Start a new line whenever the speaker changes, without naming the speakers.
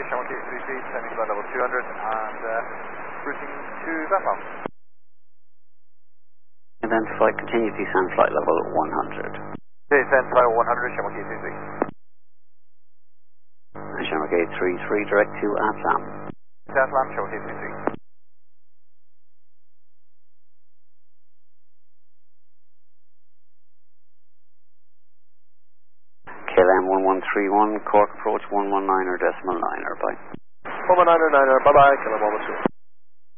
Shamrock 833, descending about level 200 and routing to Bethel.
Identify, continue descend flight level 100.
Descend flight 100, Shamrock 833.
Shamrock 833, direct to Atlam.
Atlam, Shamrock 833.
KLM 1131, Cork approach 119er decimal 9er, bye.
119er, bye bye, KLM 112.